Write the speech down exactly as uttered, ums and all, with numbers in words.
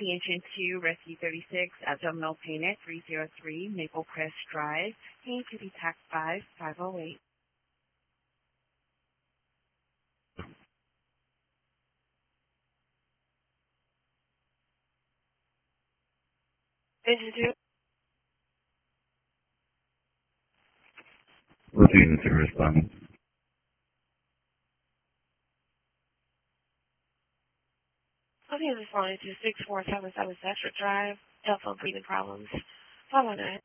Attention to Rescue thirty-six, abdominal pain at three oh three Maple Crest Drive, pain to be tac five five oh eight. Attention to Repeating to respond. Okay, this is responding to six four seven seven Cedric Drive, telephone breathing problems. Follow that.